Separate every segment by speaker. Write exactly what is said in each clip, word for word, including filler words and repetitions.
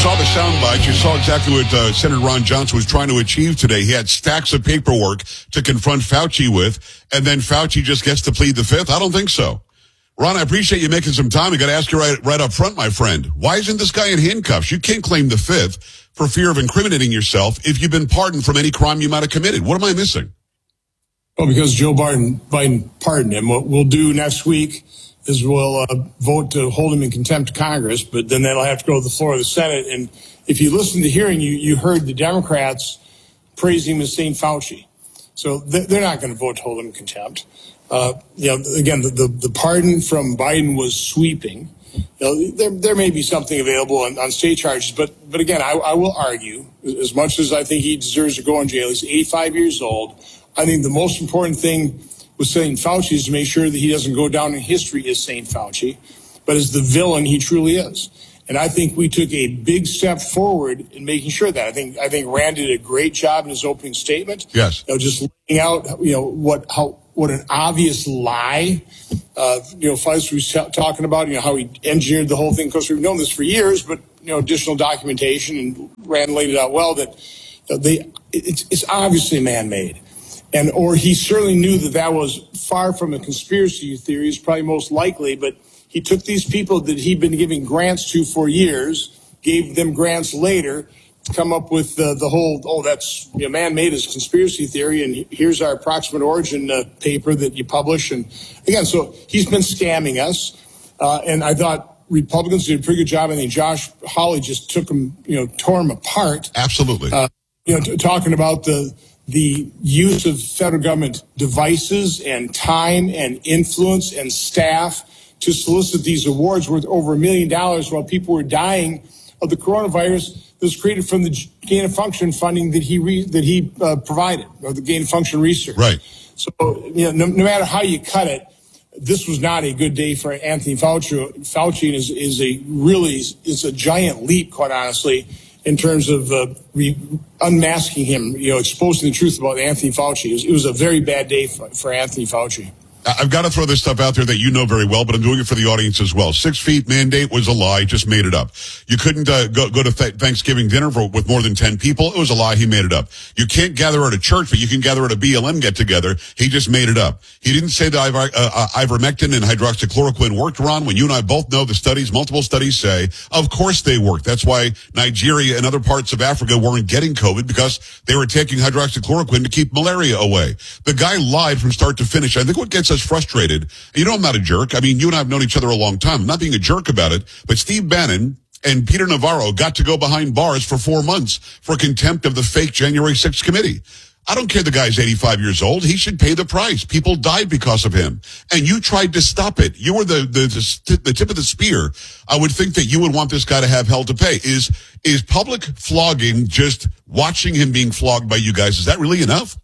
Speaker 1: saw the sound bites. You saw exactly what uh, Senator Ron Johnson was trying to achieve today. He had stacks of paperwork to confront Fauci with, and then Fauci just gets to plead the fifth? I don't think so. Ron, I appreciate you making some time. I got to ask you right, right up front, my friend. Why isn't this guy in handcuffs? You can't claim the fifth for fear of incriminating yourself if you've been pardoned from any crime you might have committed. What am I missing?
Speaker 2: Well, because Joe Biden, Biden pardoned him. What we'll do next week is we'll uh, vote to hold him in contempt of Congress, but then that'll have to go to the floor of the Senate. And if you listen to the hearing, you, you heard the Democrats praising the Saint Fauci. So they're not going to vote to hold him in contempt. Uh, you know, again, the, the, the pardon from Biden was sweeping. You know, there, there may be something available on, on state charges, but, but again, I, I will argue, as much as I think he deserves to go in jail, he's eighty-five years old. I think the most important thing with Saint Fauci is to make sure that he doesn't go down in history as Saint Fauci, but as the villain he truly is. And I think we took a big step forward in making sure that. I think I think Rand did a great job in his opening statement.
Speaker 1: Yes.
Speaker 2: You know, just laying out, you know, what how what an obvious lie. Uh, you know, Fauci was t- talking about, you know, how he engineered the whole thing. Of course, we've known this for years, but you know, additional documentation, and Rand laid it out well that you know, they it's it's obviously man-made. And or he certainly knew that that was far from a conspiracy theory. It's probably most likely, but he took these people that he'd been giving grants to for years, gave them grants later, to come up with uh, the whole, oh, that's you know, man-made as conspiracy theory, and here's our approximate origin uh, paper that you publish. And again, so he's been scamming us. Uh, and I thought Republicans did a pretty good job. I think Josh Hawley just took them, you know, tore them apart.
Speaker 1: Absolutely.
Speaker 2: Uh, you know, t- talking about the the use of federal government devices and time and influence and staff to solicit these awards worth over a million dollars while people were dying of the coronavirus that was created from the gain of function funding that he re, that he uh, provided, or the gain of function research.
Speaker 1: Right.
Speaker 2: So, you know, no, no matter how you cut it, this was not a good day for Anthony Fauci. Fauci is, is a really is a giant leap, quite honestly, in terms of uh, re- unmasking him, you know, exposing the truth about Anthony Fauci. It was, it was a very bad day for, for Anthony Fauci.
Speaker 1: I've got to throw this stuff out there that you know very well, but I'm doing it for the audience as well. Six feet mandate was a lie. Just made it up. You couldn't uh, go, go to th- Thanksgiving dinner for, with more than ten people. It was a lie. He made it up. You can't gather at a church, but you can gather at a B L M get together. He just made it up. He didn't say that iver- uh, ivermectin and hydroxychloroquine worked, Ron, when you and I both know the studies, multiple studies say, of course they work. That's why Nigeria and other parts of Africa weren't getting COVID, because they were taking hydroxychloroquine to keep malaria away. The guy lied from start to finish. I think what gets us frustrated, you know I'm not a jerk. I mean, you and I have known each other a long time. I'm not being a jerk about it, but Steve Bannon and Peter Navarro got to go behind bars for four months for contempt of the fake January sixth committee. I don't care the guy's eighty-five years old. He should pay the price. People died because of him. And you tried to stop it. You were the, the, the, the tip of the spear. I would think that you would want this guy to have hell to pay. Is, is public flogging, just watching him being flogged by you guys, is that really enough?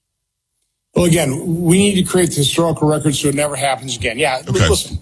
Speaker 2: Well, again, we need to create the historical record so it never happens again. Yeah,
Speaker 1: okay.
Speaker 2: Listen,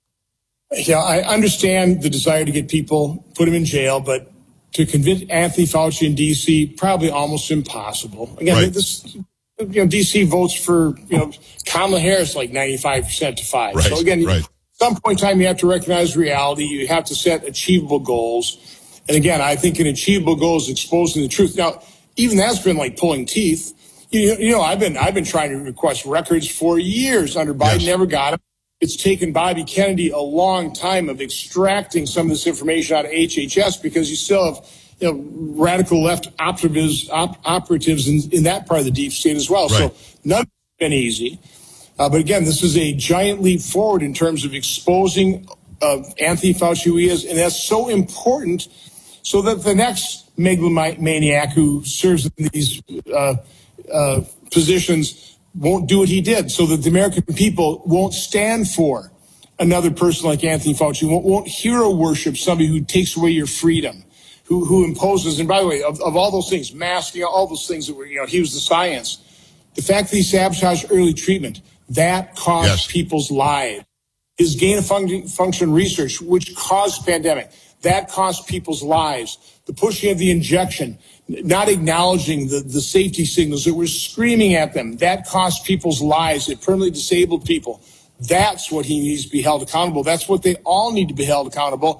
Speaker 2: yeah, I understand the desire to get people, put them in jail, but to convince Anthony Fauci in D C, probably almost impossible. Again,
Speaker 1: right.
Speaker 2: this, you know, D C votes for, you know, Kamala Harris like ninety-five percent to five.
Speaker 1: Right.
Speaker 2: So again,
Speaker 1: right.
Speaker 2: at some point in time, you have to recognize reality. You have to set achievable goals. And again, I think an achievable goal is exposing the truth. Now, even that's been like pulling teeth. You, you know, I've been I've been trying to request records for years under Biden, yes. Never got them. It's taken Bobby Kennedy a long time of extracting some of this information out of H H S, because you still have, you know, radical left operatives op, operatives in, in that part of the deep state as well.
Speaker 1: Right.
Speaker 2: So none of it's been easy. Uh, but again, this is a giant leap forward in terms of exposing uh, Anthony Fauci who he is, and that's so important so that the next megalomaniac who serves in these uh, Uh, positions won't do what he did, so that the American people won't stand for another person like Anthony Fauci, won't, won't hero worship somebody who takes away your freedom, who who imposes. And by the way, of, of all those things, masking, all those things that were, you know, he was the science. The fact that he sabotaged early treatment, that cost
Speaker 1: yes.
Speaker 2: people's lives. His gain of function, function research, which caused the pandemic, that cost people's lives. The pushing of the injection, not acknowledging the, the safety signals that were screaming at them, that cost people's lives. It permanently disabled people. That's what he needs to be held accountable. That's what they all need to be held accountable.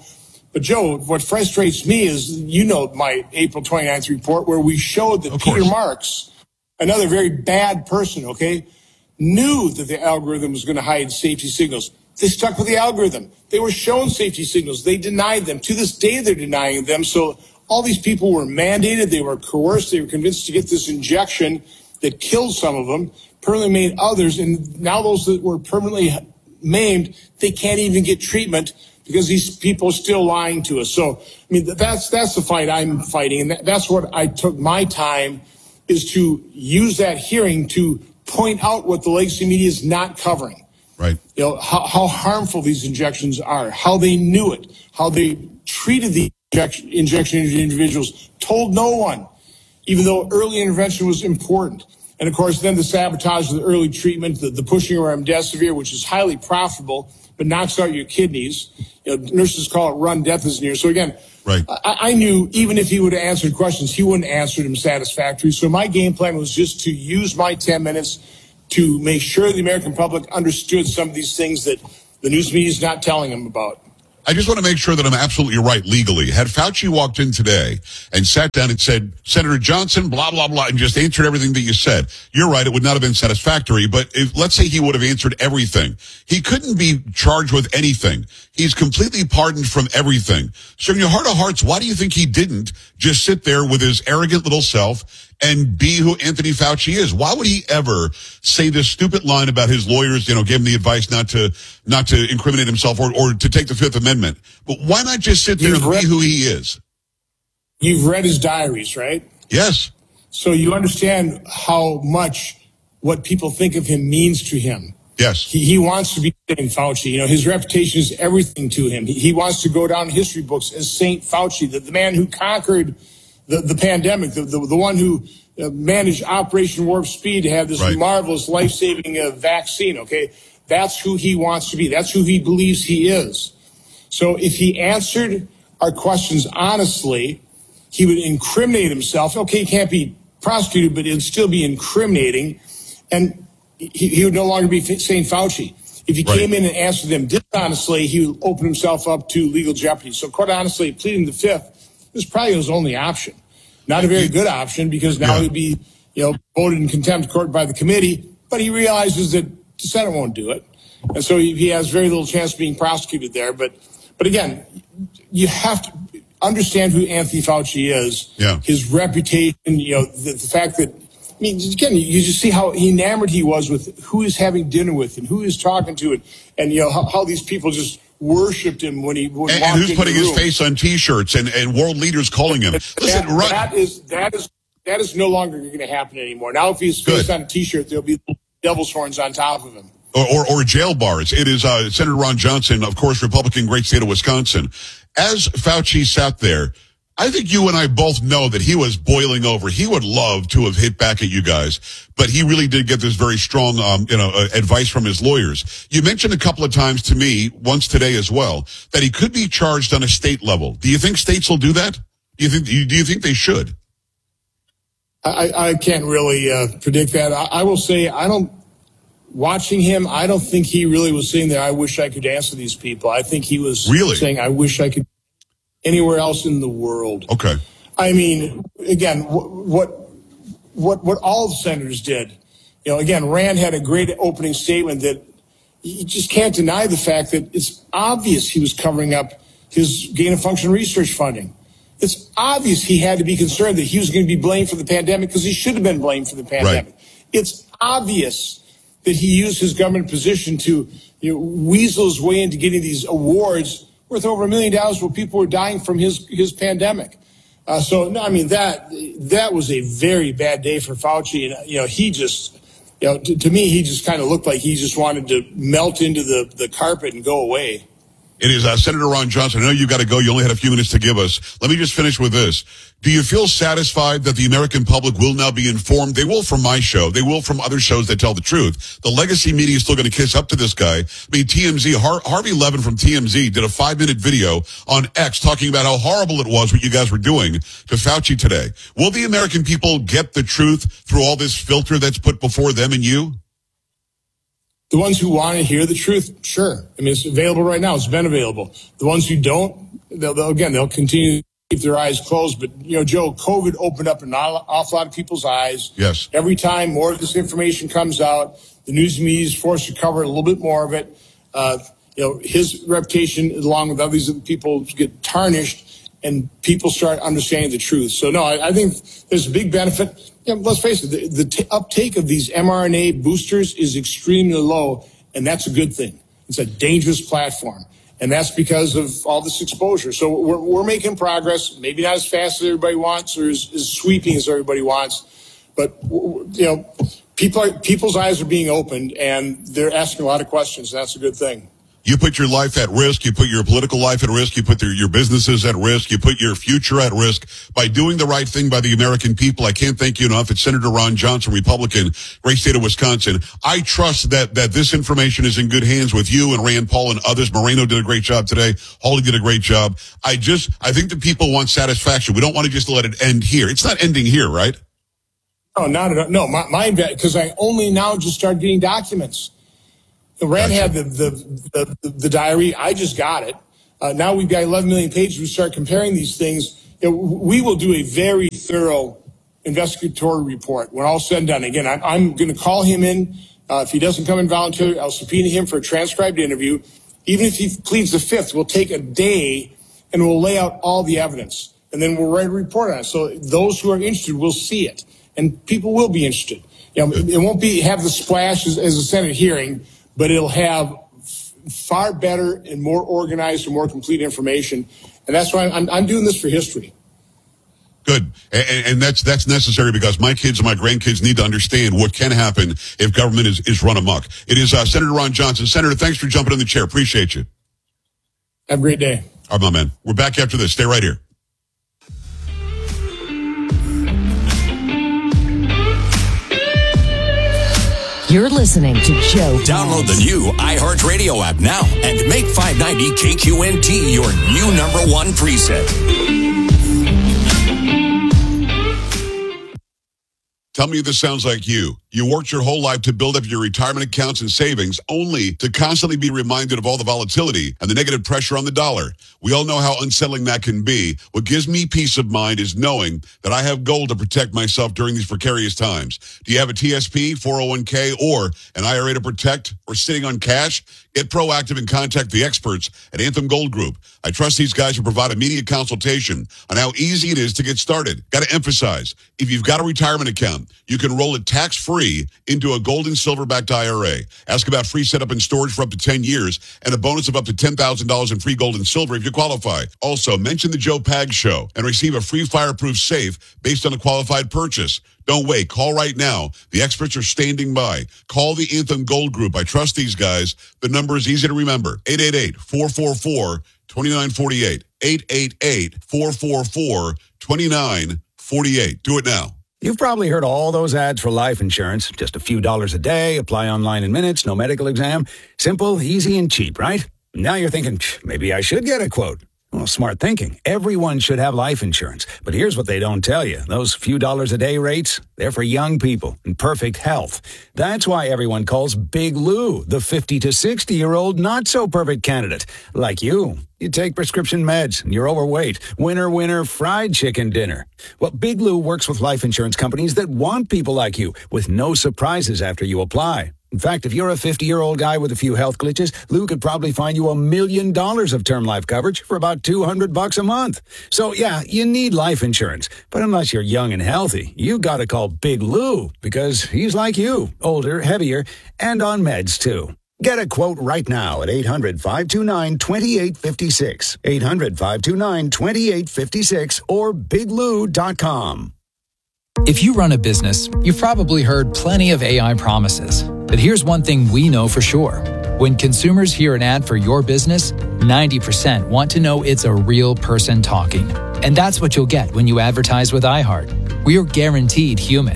Speaker 2: But, Joe, what frustrates me is, you know, my April twenty-ninth report where we showed that
Speaker 1: Of
Speaker 2: Peter
Speaker 1: course.
Speaker 2: Marks, another very bad person, okay, knew that the algorithm was going to hide safety signals. They stuck with the algorithm. They were shown safety signals. They denied them. To this day, they're denying them. So all these people were mandated. They were coerced. They were convinced to get this injection that killed some of them, permanently made others. And now those that were permanently maimed, they can't even get treatment because these people are still lying to us. So, I mean, that's that's the fight I'm fighting. And that, that's what I took my time, is to use that hearing to point out what the legacy media is not covering.
Speaker 1: Right.
Speaker 2: You know, how, how harmful these injections are, how they knew it, how they treated the injection, injection into individuals, told no one, even though early intervention was important. And, of course, then the sabotage of the early treatment, the, the pushing of remdesivir, which is highly profitable, but knocks out your kidneys. You know, nurses call it run death as near. So, again,
Speaker 1: right.
Speaker 2: I, I knew even if he would have answered questions, he wouldn't answer them satisfactorily. So my game plan was just to use my ten minutes to make sure the American public understood some of these things that the news media is not telling them about.
Speaker 1: I just want to make sure that I'm absolutely right legally. Had Fauci walked in today and sat down and said, Senator Johnson, blah, blah, blah, and just answered everything that you said, you're right, it would not have been satisfactory. But if, let's say he would have answered everything. He couldn't be charged with anything. He's completely pardoned from everything. So in your heart of hearts, why do you think he didn't just sit there with his arrogant little self and be who Anthony Fauci is? Why would he ever say this stupid line about his lawyers, you know, gave him the advice not to not to incriminate himself or, or to take the Fifth Amendment? But why not just sit there
Speaker 2: You've
Speaker 1: and
Speaker 2: read,
Speaker 1: be who he is?
Speaker 2: You've read his diaries, right?
Speaker 1: Yes.
Speaker 2: So you understand how much what people think of him means to him.
Speaker 1: Yes.
Speaker 2: He, he wants to be Saint Fauci. You know, his reputation is everything to him. He, he wants to go down in history books as Saint Fauci, the, the man who conquered The, the pandemic, the, the, the one who uh, managed Operation Warp Speed to have this
Speaker 1: right.
Speaker 2: marvelous life-saving uh, vaccine, okay? That's who he wants to be. That's who he believes he is. So if he answered our questions honestly, he would incriminate himself. Okay, he can't be prosecuted, but it would still be incriminating. And he, he would no longer be Saint Fauci. If he
Speaker 1: right.
Speaker 2: came in and answered them dishonestly, he would open himself up to legal jeopardy. So quite honestly, pleading the Fifth is probably his only option. Not a very good option, because now yeah. he'd be, you know, voted in contempt court by the committee, but he realizes that the Senate won't do it. And so he, he has very little chance of being prosecuted there. But, but again, you have to understand who Anthony Fauci is,
Speaker 1: yeah.
Speaker 2: his reputation, you know, the, the fact that, I mean, again, you just see how enamored he was with who he's having dinner with and who he's talking to, and, and you know, how, how these people just worshipped him when he when
Speaker 1: and,
Speaker 2: walked
Speaker 1: and who's
Speaker 2: in
Speaker 1: putting
Speaker 2: the
Speaker 1: his
Speaker 2: room.
Speaker 1: face on T-shirts and, and world leaders calling him. Listen,
Speaker 2: that,
Speaker 1: run.
Speaker 2: that is that is that is no longer going to happen anymore. Now, if he's face on a T-shirt, there'll be devil's horns on top of him.
Speaker 1: Or, or, or jail bars. It is uh, Senator Ron Johnson, of course, Republican, great state of Wisconsin. As Fauci sat there, I think you and I both know that he was boiling over. He would love to have hit back at you guys, but he really did get this very strong, um, you know, uh, advice from his lawyers. You mentioned a couple of times to me, once today as well, that he could be charged on a state level. Do you think states will do that? Do you think? Do you think they should?
Speaker 2: I, I can't really uh, predict that. I, I will say I don't. Watching him, I don't think he really was sitting there, I wish I could answer these people. I think he was
Speaker 1: really?
Speaker 2: saying, I wish I could anywhere else in the world.
Speaker 1: Okay.
Speaker 2: I mean, again, what what what all the senators did, you know, again, Rand had a great opening statement that you just can't deny the fact that it's obvious he was covering up his gain-of-function research funding. It's obvious he had to be concerned that he was going to be blamed for the pandemic, because he should have been blamed for the pandemic. Right. It's obvious that he used his government position to, you know, weasel his way into getting these awards worth over a million dollars while people were dying from his his pandemic. Uh, so, no, I mean, that that was a very bad day for Fauci. And, you know, he just, you know, to, to me, he just kind of looked like he just wanted to melt into the, the carpet and go away.
Speaker 1: It is uh, Senator Ron Johnson. I know you got to go. You only had a few minutes to give us. Let me just finish with this. Do you feel satisfied that the American public will now be informed? They will from my show. They will from other shows that tell the truth. The legacy media is still going to kiss up to this guy. I mean, T M Z, Har- Harvey Levin from T M Z did a five-minute video on X talking about how horrible it was what you guys were doing to Fauci today. Will the American people get the truth through all this filter that's put before them and you?
Speaker 2: The ones who want to hear the truth, sure. I mean, it's available right now. It's been available. The ones who don't, they'll, they'll again, they'll continue to keep their eyes closed. But, you know, Joe, COVID opened up an awful lot of people's eyes.
Speaker 1: Yes.
Speaker 2: Every time more of this information comes out, the news media is forced to cover a little bit more of it. Uh, you know, his reputation, along with others people, get tarnished, and people start understanding the truth. So, no, I, I think there's a big benefit. You know, let's face it, the, the t- uptake of these mRNA boosters is extremely low, and that's a good thing. It's a dangerous platform, and that's because of all this exposure. So we're, we're making progress, maybe not as fast as everybody wants or as, as sweeping as everybody wants, but, you know, people are, people's eyes are being opened, and they're asking a lot of questions, and that's a good thing.
Speaker 1: You put your life at risk. You put your political life at risk. You put your, your businesses at risk. You put your future at risk by doing the right thing by the American people. I can't thank you enough. It's Senator Ron Johnson, Republican, great state of Wisconsin. I trust that, that this information is in good hands with you and Rand Paul and others. Moreno did a great job today. Hawley did a great job. I just, I think that people want satisfaction. We don't want to just let it end here. It's not ending here, right?
Speaker 2: Oh, not at all. No, my, my, because I only now just started getting documents. Rand had the, the, the, the diary. I just got it. Uh, now we've got eleven million pages. We start comparing these things. You know, we will do a very thorough investigatory report when all's said and done. Again, I'm, I'm going to call him in. Uh, if he doesn't come in voluntarily, I'll subpoena him for a transcribed interview. Even if he pleads the fifth, we'll take a day and we'll lay out all the evidence. And then we'll write a report on it. So those who are interested will see it. And people will be interested. You know, it won't be have the splash as, as a Senate hearing, but it'll have f- far better and more organized and more complete information. And that's why I'm, I'm doing this for history.
Speaker 1: Good. And, and that's that's necessary because my kids and my grandkids need to understand what can happen if government is, is run amok. It is uh, Senator Ron Johnson. Senator, thanks for jumping in the chair. Appreciate you.
Speaker 2: Have a great day.
Speaker 1: All right, my man. We're back after this. Stay right here.
Speaker 3: You're listening to Joe.
Speaker 4: Download the new iHeartRadio app now and make five ninety K Q N T your new number one preset.
Speaker 1: Tell me if this sounds like you. You worked your whole life to build up your retirement accounts and savings only to constantly be reminded of all the volatility and the negative pressure on the dollar. We all know how unsettling that can be. What gives me peace of mind is knowing that I have gold to protect myself during these precarious times. Do you have a T S P, four oh one k, or an I R A to protect, or sitting on cash? Get proactive and contact the experts at Anthem Gold Group. I trust these guys to provide immediate consultation on how easy it is to get started. Got to emphasize, if you've got a retirement account, you can roll it tax-free into a gold and silver-backed I R A. Ask about free setup and storage for up to ten years and a bonus of up to ten thousand dollars in free gold and silver if you qualify. Also, mention the Joe Pags Show and receive a free fireproof safe based on a qualified purchase. Don't wait. Call right now. The experts are standing by. Call the Anthem Gold Group. I trust these guys. The number is easy to remember. eight eight eight, four four four, two nine four eight. eight eight eight, four four four, two nine four eight. Do it now.
Speaker 5: You've probably heard all those ads for life insurance. Just a few dollars a day, apply online in minutes, no medical exam. Simple, easy, and cheap, right? Now you're thinking, maybe I should get a quote. Well, smart thinking. Everyone should have life insurance. But here's what they don't tell you. Those few dollars a day rates, they're for young people in perfect health. That's why everyone calls Big Lou the fifty to sixty-year-old not-so-perfect candidate. Like you. You take prescription meds and you're overweight. Winner, winner, fried chicken dinner. Well, Big Lou works with life insurance companies that want people like you with no surprises after you apply. In fact, if you're a fifty-year-old guy with a few health glitches, Lou could probably find you a million dollars of term life coverage for about two hundred bucks a month. So, yeah, you need life insurance. But unless you're young and healthy, you got to call Big Lou because he's like you, older, heavier, and on meds, too. Get a quote right now at eight hundred, five two nine, two eight five six, eight hundred, five two nine, two eight five six, or big lou dot com.
Speaker 6: If you run a business, you've probably heard plenty of A I promises. But here's one thing we know for sure. When consumers hear an ad for your business, ninety percent want to know it's a real person talking. And that's what you'll get when you advertise with iHeart. We're guaranteed human.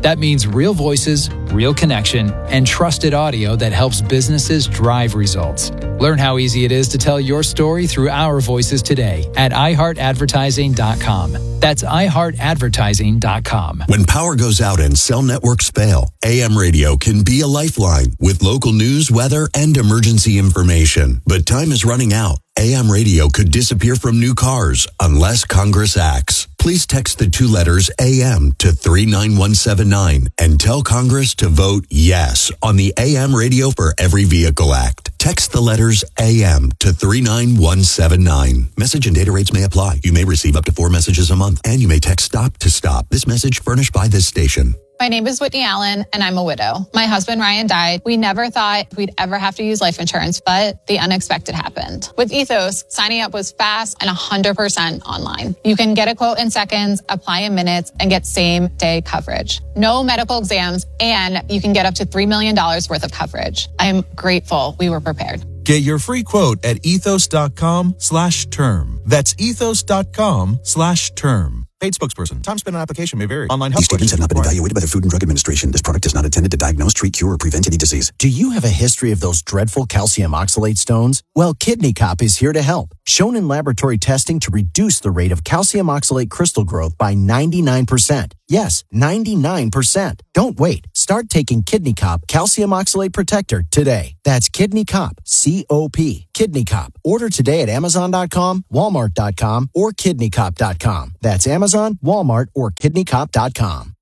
Speaker 6: That means real voices, real connection, and trusted audio that helps businesses drive results. Learn how easy it is to tell your story through our voices today at i heart advertising dot com. That's i heart advertising dot com.
Speaker 7: When power goes out and cell networks fail, A M radio can be a lifeline with local news, weather, and emergency information. But time is running out. A M radio could disappear from new cars unless Congress acts. Please text the two letters A M to three nine one seven nine and tell Congress to vote yes on the A M Radio for Every Vehicle Act. Text the letters A M to three nine one seven nine. Message and data rates may apply. You may receive up to four messages a month, and you may text STOP to STOP. This message furnished by this station.
Speaker 8: My name is Whitney Allen, and I'm a widow. My husband, Ryan, died. We never thought we'd ever have to use life insurance, but the unexpected happened. With Ethos, signing up was fast and one hundred percent online. You can get a quote in seconds, apply in minutes, and get same-day coverage. No medical exams, and you can get up to three million dollars worth of coverage. I am grateful we were prepared.
Speaker 9: Get your free quote at ethos.com slash term. That's ethos.com slash term. Paid spokesperson. Time spent on application may vary. Online health
Speaker 10: These statements have not been evaluated by the Food and Drug Administration. This product is not intended to diagnose, treat, cure, or prevent any disease.
Speaker 11: Do you have a history of those dreadful calcium oxalate stones? Well, Kidney Cop is here to help. Shown in laboratory testing to reduce the rate of calcium oxalate crystal growth by ninety-nine percent. Yes, ninety-nine percent. Don't wait. Start taking Kidney Cop Calcium Oxalate Protector today. That's Kidney Cop, C O P. Kidney Cop. Order today at amazon dot com, walmart dot com, or kidney cop dot com. That's Amazon, Walmart, or kidney cop dot com.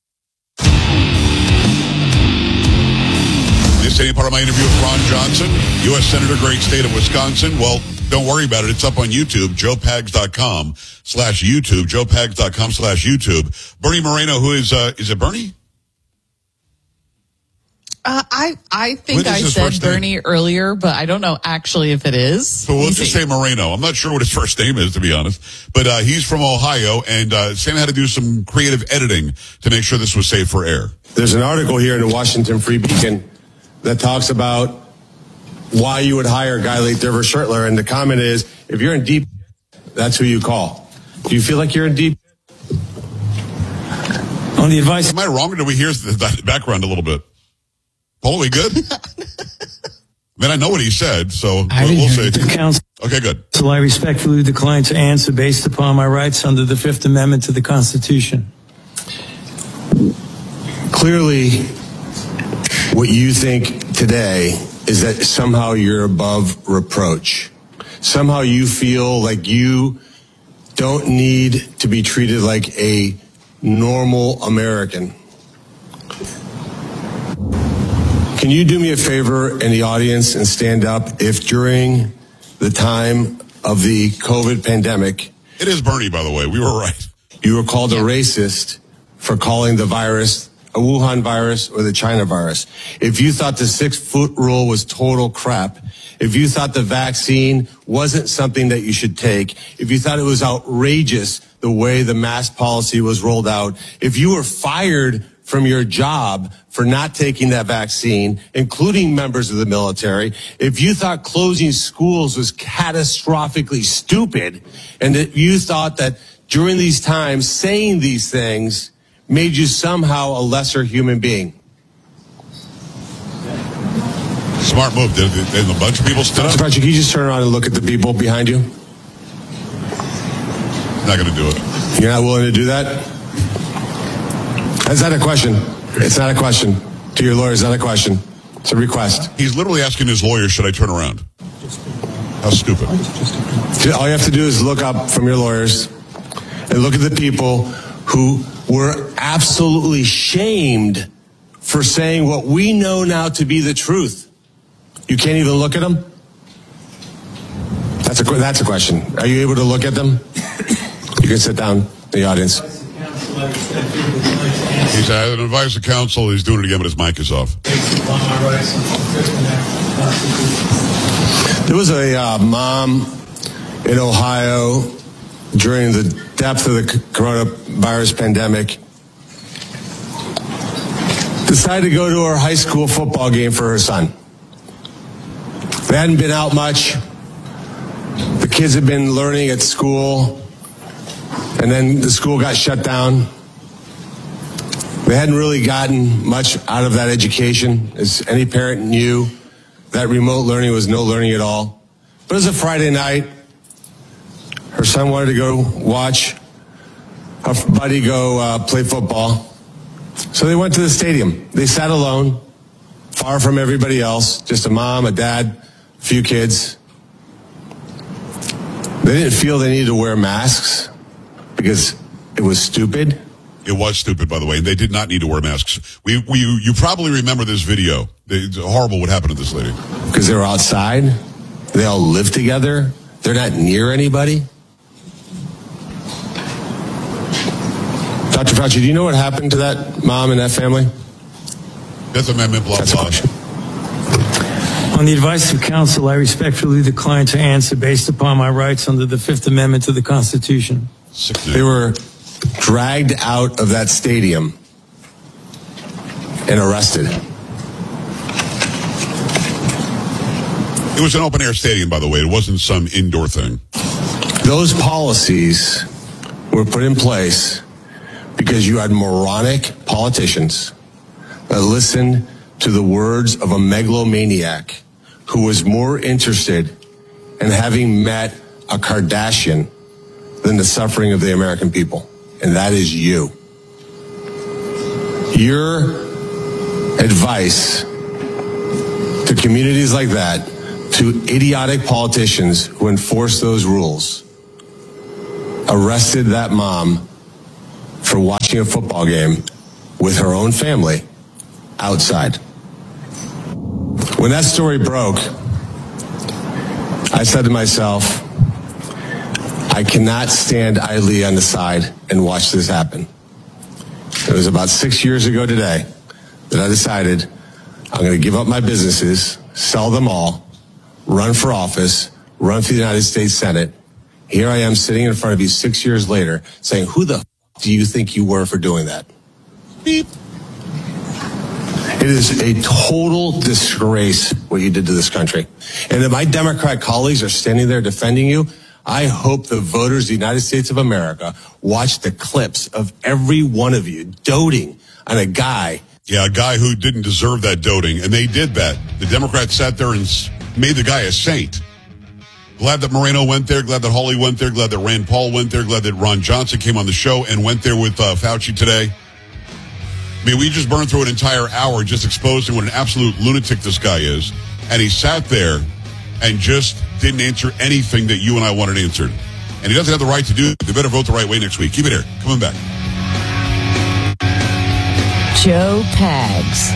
Speaker 1: Missed any part of my interview with Ron Johnson, U S Senator, great state of Wisconsin? Well, don't worry about it. It's up on YouTube, joe pags dot com slash YouTube, joe pags dot com slash YouTube. Bernie Moreno, who is, uh, is it Bernie?
Speaker 12: Uh, I I think I said Bernie earlier, but I don't know actually if it is.
Speaker 1: So we'll just say Moreno. I'm not sure what his first name is, to be honest. But uh, he's from Ohio, and uh, Sam had to do some creative editing to make sure this was safe for air.
Speaker 13: There's an article here in the Washington Free Beacon that talks about why you would hire a guy like Derver Schertler, and the comment is, if you're in deep, that's who you call. Do you feel like you're in deep?
Speaker 1: On the advice. Am I wrong, or do we hear the background a little bit? Paul, are we good? I mean, I know what he said, so
Speaker 14: I
Speaker 1: we'll, we'll
Speaker 14: see.
Speaker 1: see.
Speaker 14: Counsel,
Speaker 1: okay, good.
Speaker 14: So I respectfully decline to answer based upon my rights under the Fifth Amendment to the Constitution.
Speaker 13: Clearly, what you think today is that somehow you're above reproach. Somehow you feel like you don't need to be treated like a normal American. Can you do me a favor in the audience and stand up if during the time of the COVID pandemic...
Speaker 1: It is Bernie, by the way. We were right.
Speaker 13: You were called a racist for calling the virus a Wuhan virus or the China virus. If you thought the six-foot rule was total crap, if you thought the vaccine wasn't something that you should take, if you thought it was outrageous the way the mask policy was rolled out, if you were fired from your job for not taking that vaccine, including members of the military, if you thought closing schools was catastrophically stupid, and that you thought that during these times saying these things made you somehow a lesser human being.
Speaker 1: Smart move. Did, did a bunch of people stood up?
Speaker 13: Mister Patrick, can you just turn around and look at the people behind you?
Speaker 1: Not going to do it.
Speaker 13: You're not willing to do that? Is that a question? It's not a question. To your lawyer, it's not a question. It's a request.
Speaker 1: He's literally asking his lawyer, should I turn around? How stupid.
Speaker 13: All you have to do is look up from your lawyers and look at the people who were absolutely shamed for saying what we know now to be the truth. You can't even look at them? That's a, that's a question. Are you able to look at them? You can sit down in the audience.
Speaker 1: He's had an advice of counsel. He's doing it again, but his mic is off.
Speaker 13: There was a uh, mom in Ohio during the depth of the coronavirus pandemic, decided to go to her high school football game for her son. They hadn't been out much. The kids had been learning at school, and then the school got shut down. They hadn't really gotten much out of that education. As any parent knew, that remote learning was no learning at all. But it was a Friday night. Her son wanted to go watch a buddy go uh, play football. So they went to the stadium. They sat alone, far from everybody else, just a mom, a dad, a few kids. They didn't feel they needed to wear masks because it was stupid.
Speaker 1: It was stupid, by the way. They did not need to wear masks. We, we, you probably remember this video. It's horrible what happened to this lady.
Speaker 13: Because they were outside. They all live together. They're not near anybody. Doctor Fauci, do you know what happened to that mom and that family?
Speaker 1: Death Amendment, blah,
Speaker 13: That's
Speaker 1: blah.
Speaker 14: On the advice of counsel, I respectfully decline to answer based upon my rights under the Fifth Amendment to the Constitution.
Speaker 13: They were dragged out of that stadium and arrested.
Speaker 1: It was an open-air stadium, by the way. It wasn't some indoor thing.
Speaker 13: Those policies were put in place because you had moronic politicians that listened to the words of a megalomaniac who was more interested in having met a Kardashian than the suffering of the American people. And that is you. Your advice to communities like that, to idiotic politicians who enforce those rules, arrested that mom for watching a football game with her own family outside. When that story broke, I said to myself, I cannot stand idly on the side and watch this happen. It was about six years ago today that I decided I'm going to give up my businesses, sell them all, run for office, run for the United States Senate. Here I am sitting in front of you six years later saying, who the f- do you think you were for doing that? Beep. It is a total disgrace what you did to this country. And if my Democrat colleagues are standing there defending you, I hope the voters of the United States of America watch the clips of every one of you doting on a guy.
Speaker 1: Yeah, a guy who didn't deserve that doting, and they did that. The Democrats sat there and made the guy a saint. Glad that Moreno went there, glad that Hawley went there, glad that Rand Paul went there, glad that Ron Johnson came on the show and went there with uh, Fauci today. I mean, we just burned through an entire hour just exposing what an absolute lunatic this guy is. And he sat there and just didn't answer anything that you and I wanted answered. And he doesn't have the right to do it. They better vote the right way next week. Keep it here. Coming back.
Speaker 3: Joe Pags.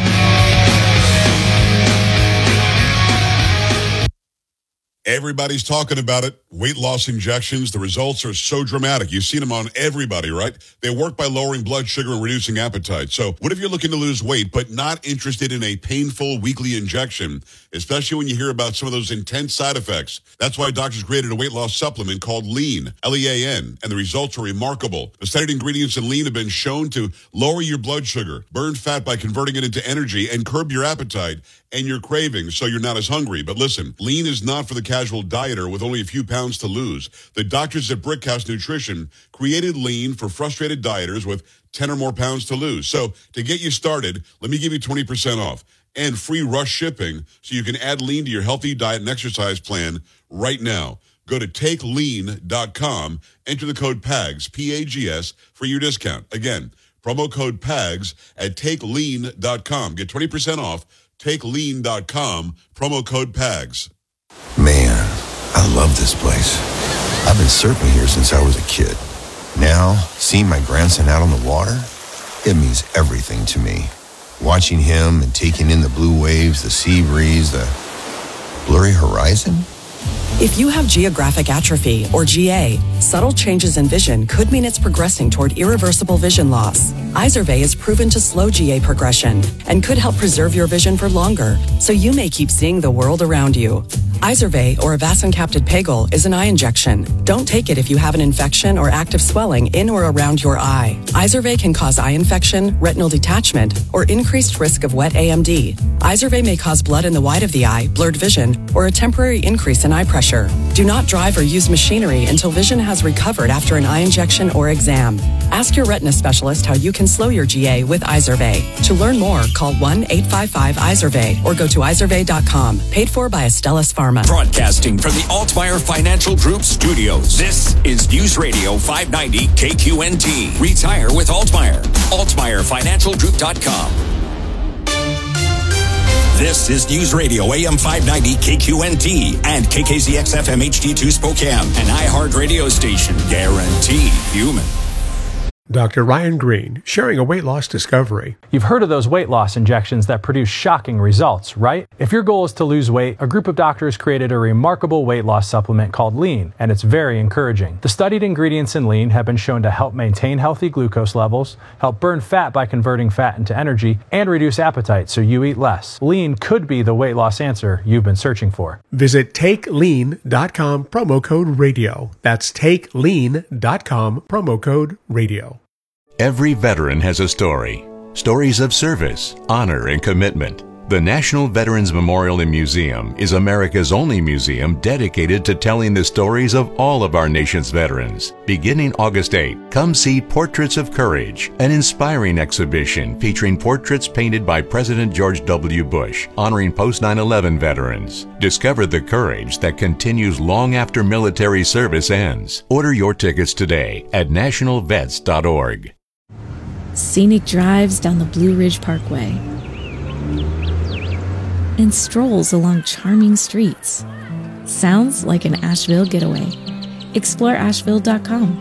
Speaker 1: Everybody's talking about it. Weight loss injections. The results are so dramatic. You've seen them on everybody, right? They work by lowering blood sugar and reducing appetite. So what if you're looking to lose weight but not interested in a painful weekly injection, especially when you hear about some of those intense side effects? That's why doctors created a weight loss supplement called Lean, L E A N, and the results are remarkable. The studied ingredients in Lean have been shown to lower your blood sugar, burn fat by converting it into energy, and curb your appetite and your cravings so you're not as hungry. But listen, Lean is not for the casual dieter with only a few pounds to lose. The doctors at Brickhouse Nutrition created Lean for frustrated dieters with ten or more pounds to lose. So to get you started, let me give you twenty percent off and free rush shipping so you can add Lean to your healthy diet and exercise plan right now. Go to take lean dot com, enter the code PAGS, P A G S, for your discount. Again, promo code PAGS at take lean dot com. Get twenty percent off, take lean dot com, promo code PAGS.
Speaker 15: Man, I love this place. I've been surfing here since I was a kid. Now, seeing my grandson out on the water, it means everything to me. Watching him and taking in the blue waves, the sea breeze, the blurry horizon.
Speaker 16: If you have geographic atrophy, or G A, subtle changes in vision could mean it's progressing toward irreversible vision loss. Izervay is proven to slow G A progression and could help preserve your vision for longer, so you may keep seeing the world around you. Izervay, or avacincaptad pegol, is an eye injection. Don't take it if you have an infection or active swelling in or around your eye. Izervay can cause eye infection, retinal detachment, or increased risk of wet A M D. Izervay may cause blood in the white of the eye, blurred vision, or a temporary increase in eye pressure. Do not drive or use machinery until vision has recovered after an eye injection or exam. Ask your retina specialist how you can slow your G A with Izervay. To learn more, call one eight five five Izervay or go to izervay dot com. Paid for by Astellas Pharma.
Speaker 4: Broadcasting from the Altmeyer Financial Group studios. This is News Radio five ninety K Q N T. Retire with Altmeyer. altmeyer financial group dot com. This is News Radio A M five ninety K Q N T and K K Z X F M H D two Spokane, an iHeart radio station. Guaranteed human.
Speaker 17: Doctor Ryan Green, sharing a weight loss discovery.
Speaker 18: You've heard of those weight loss injections that produce shocking results, right? If your goal is to lose weight, a group of doctors created a remarkable weight loss supplement called Lean, and it's very encouraging. The studied ingredients in Lean have been shown to help maintain healthy glucose levels, help burn fat by converting fat into energy, and reduce appetite so you eat less. Lean could be the weight loss answer you've been searching for.
Speaker 17: Visit take lean dot com, promo code radio. That's take lean dot com, promo code radio.
Speaker 19: Every veteran has a story. Stories of service, honor, and commitment. The National Veterans Memorial and Museum is America's only museum dedicated to telling the stories of all of our nation's veterans. Beginning August eighth, come see Portraits of Courage, an inspiring exhibition featuring portraits painted by President George W. Bush, honoring post nine eleven veterans. Discover the courage that continues long after military service ends. Order your tickets today at national vets dot org.
Speaker 20: Scenic drives down the Blue Ridge Parkway and strolls along charming streets. Sounds like an Asheville getaway. explore asheville dot com.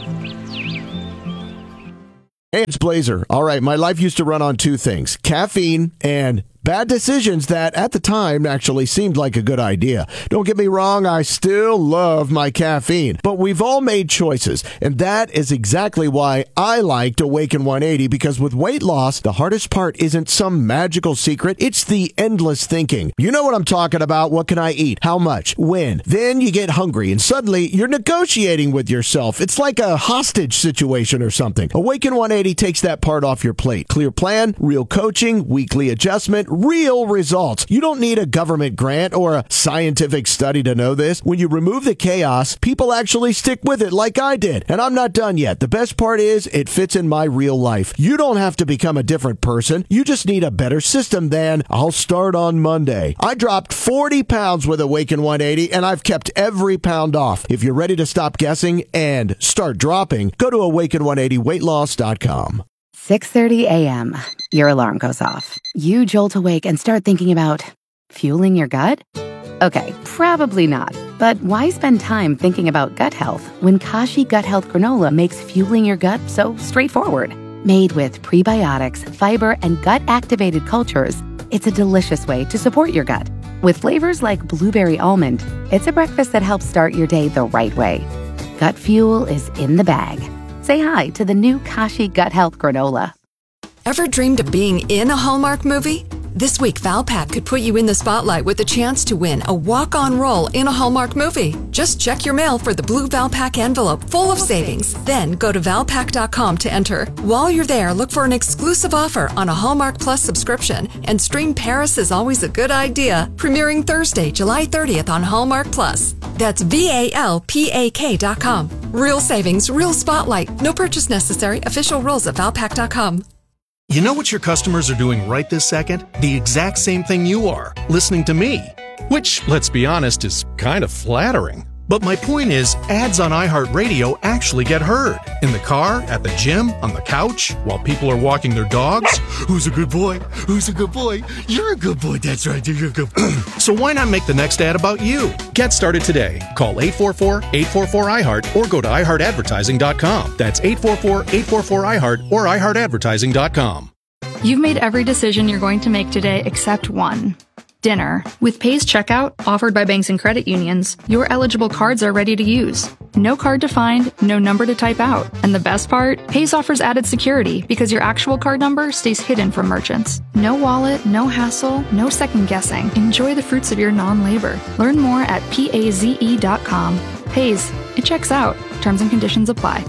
Speaker 21: Hey, it's Blazer. All right, my life used to run on two things, caffeine and bad decisions that at the time actually seemed like a good idea. Don't get me wrong, I still love my caffeine, but we've all made choices, and that is exactly why I liked Awaken one eighty, because with weight loss, the hardest part isn't some magical secret, it's the endless thinking. You know what I'm talking about. What can I eat? How much? When? Then you get hungry, and suddenly you're negotiating with yourself. It's like a hostage situation or something. Awaken one eighty takes that part off your plate. Clear plan, real coaching, weekly adjustment, real results. You don't need a government grant or a scientific study to know this. When you remove the chaos, people actually stick with it like I did. And I'm not done yet. The best part is it fits in my real life. You don't have to become a different person. You just need a better system than I'll start on Monday. I dropped forty pounds with Awaken one eighty, and I've kept every pound off. If you're ready to stop guessing and start dropping, go to awaken one eighty weight loss dot com.
Speaker 22: six thirty a.m. Your alarm goes off. You jolt awake and start thinking about fueling your gut? Okay, probably not. But why spend time thinking about gut health when Kashi Gut Health Granola makes fueling your gut so straightforward? Made with prebiotics, fiber, and gut-activated cultures, it's a delicious way to support your gut. With flavors like blueberry almond, it's a breakfast that helps start your day the right way. Gut fuel is in the bag. Say hi to the new Kashi Gut Health Granola.
Speaker 23: Ever dreamed of being in a Hallmark movie? This week, Valpak could put you in the spotlight with a chance to win a walk-on role in a Hallmark movie. Just check your mail for the blue Valpak envelope full of savings. Then go to valpak dot com to enter. While you're there, look for an exclusive offer on a Hallmark Plus subscription and stream Paris is Always a Good Idea, premiering Thursday, July thirtieth on Hallmark Plus. That's V A L P A K dot com. Real savings, real spotlight. No purchase necessary. Official rules at valpak dot com.
Speaker 24: You know what your customers are doing right this second? The exact same thing you are, listening to me. Which, let's be honest, is kind of flattering. But my point is, ads on iHeartRadio actually get heard. In the car, at the gym, on the couch, while people are walking their dogs. Who's a good boy? Who's a good boy? You're a good boy. That's right. You're a good boy. So why not make the next ad about you? Get started today. Call eight four four, eight four four, I heart or go to i heart advertising dot com. That's eight four four, eight four four, I heart or i heart advertising dot com.
Speaker 25: You've made every decision you're going to make today except one. Dinner. With Pays Checkout, offered by banks and credit unions, your eligible cards are ready to use. No card to find, no number to type out. And the best part? Pays offers added security because your actual card number stays hidden from merchants. No wallet, no hassle, no second guessing. Enjoy the fruits of your non-labor. Learn more at paze dot com. Pays. It checks out. Terms and conditions apply.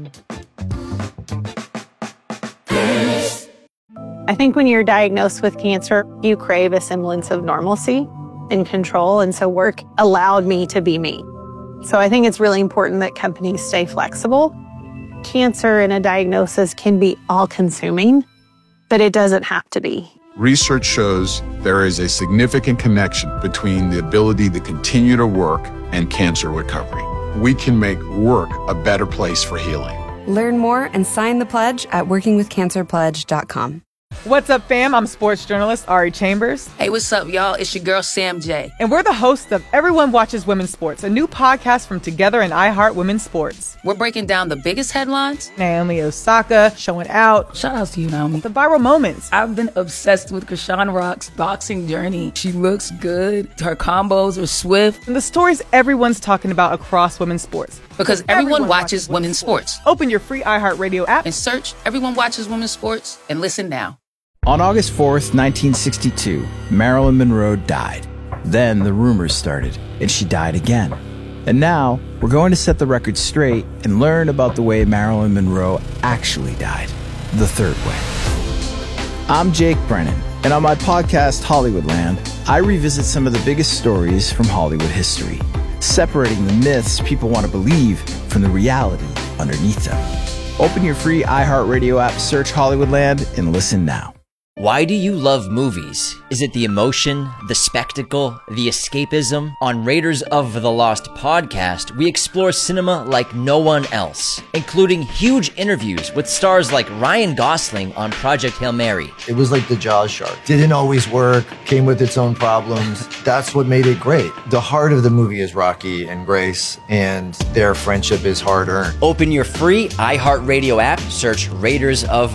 Speaker 26: I think when you're diagnosed with cancer, you crave a semblance of normalcy and control. And so work allowed me to be me. So I think it's really important that companies stay flexible Cancer and a diagnosis can be all-consuming, but it doesn't have to be.
Speaker 2: Research shows there is a significant connection between the ability to continue to work and cancer recovery. We can make work a better place for healing.
Speaker 5: Learn more and sign the pledge at working with cancer pledge dot com.
Speaker 6: What's up, fam? I'm sports journalist Ari Chambers.
Speaker 7: Hey, what's up, y'all? It's your girl, Sam J.
Speaker 6: And we're the hosts of Everyone Watches Women's Sports, a new podcast from Together and iHeart Women's Sports.
Speaker 7: We're breaking down the biggest headlines.
Speaker 6: Naomi Osaka showing out.
Speaker 7: Shout out to you, Naomi.
Speaker 6: The viral moments.
Speaker 7: I've been obsessed with Krishan Rock's boxing journey. She looks good. Her combos are swift.
Speaker 6: And the stories everyone's talking about across women's sports.
Speaker 7: Because everyone, everyone watches, watches women's sports.
Speaker 6: sports. Open your free iHeartRadio app
Speaker 7: and search Everyone Watches Women's Sports and listen now.
Speaker 8: On August fourth, nineteen sixty-two, Marilyn Monroe died. Then the rumors started, and she died again. And now, we're going to set the record straight and learn about the way Marilyn Monroe actually died, the third way. I'm Jake Brennan, and on my podcast, Hollywoodland, I revisit some of the biggest stories from Hollywood history, separating the myths people want to believe from the reality underneath them. Open your free iHeartRadio app, search Hollywoodland, and listen now.
Speaker 9: Why do you love movies? Is it the emotion, the spectacle, the escapism? On Raiders of the Lost podcast, we explore cinema like no one else, including huge interviews with stars like Ryan Gosling on Project Hail Mary.
Speaker 27: It was like the Jaws shark. Didn't always work, came with its own problems. That's what made it great. The heart of the movie is Rocky and Grace, and their friendship is hard-earned.
Speaker 9: Open your free iHeartRadio app, search Raiders of